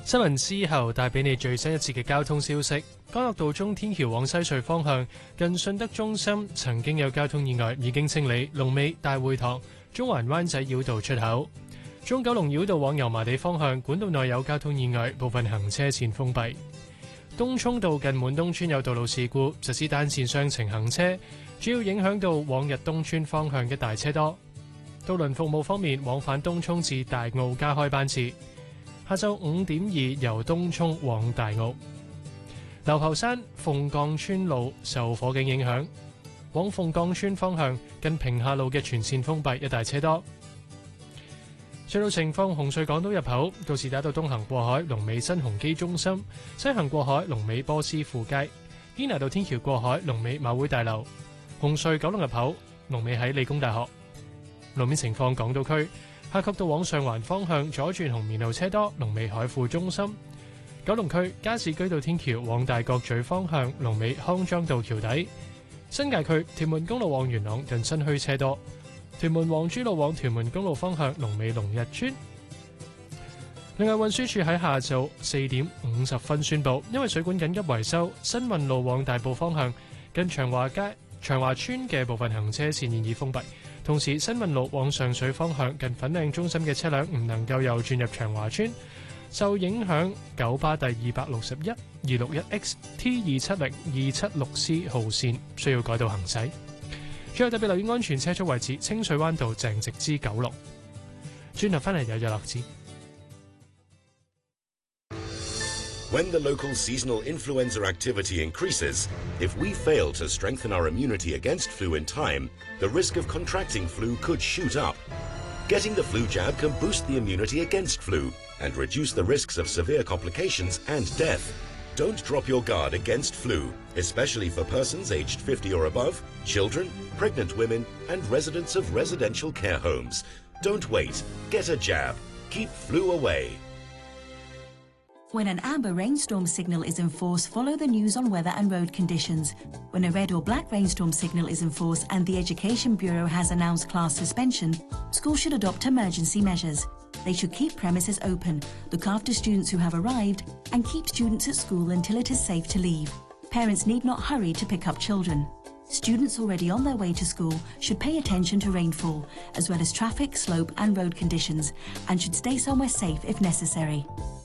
新聞之後帶俾你最新一節嘅交通消息。干諾道中天橋往西隧方向近信德中心曾經有交通意外，已經清理。龍尾大會堂、中環灣仔繞道出口。中九龍繞道往油麻地方向管道內有交通意外，部分行車線封閉。東涌道近滿東村有道路事故，實施單線雙程行車，主要影響到往日東村方向一大車多。渡輪服務方面，往返東涌至大澳加開班次。下晝5點2由東涌往大澳。流浮山鳳鋼村路受火警影響，往鳳鋼村方向近屏廈路嘅全線封閉，一大車多。隧道情況：紅隧港島入口告士打道東行過海，龍尾新鴻基中心；西行過海，龍尾波斯富街。堅拿道天橋過海，龍尾馬會大樓。紅隧九龍入口龍尾喺理工大學。路面情況：港島區夏慤道往上環方向左轉紅棉路車多，龍尾海富中心；九龍區加士居道天橋往大角咀方向龍尾康莊道橋底；新界區屯門公路往元朗近新墟車多；屯門皇珠路往屯門公路方向龍尾龍日村。另外，運輸署喺下晝4點50分宣布，因為水管緊急維修，新運路往大埔方向近長華村嘅部分行車線現已封閉。同時，新運路往上水方向近粉嶺中心嘅車輛唔能夠右轉入長華村，受影響九巴第261、261X、T270、276C 號線需要改道行駛。最後特別留意安全車速位置：清水灣道鄭直之9龍。轉頭翻嚟有日落子。 When the local seasonal influenza activity increases, if we fail to strengthen our immunity against flu in time, the risk of contracting flu could shoot up. Getting the flu jab can boost the immunity against flu and reduce the risks of severe complications and death. Don't drop your guard against flu, especially for persons aged 50 or above, children, pregnant women, and residents of residential care homes. Don't wait. Get a jab. Keep flu away. When an amber rainstorm signal is in force, follow the news on weather and road conditions. When a red or black rainstorm signal is in force and the Education Bureau has announced class suspension, schools should adopt emergency measures. They should keep premises open, look after students who have arrived, and keep students at school until it is safe to leave. Parents need not hurry to pick up children. Students already on their way to school should pay attention to rainfall, as well as traffic, slope and road conditions, and should stay somewhere safe if necessary.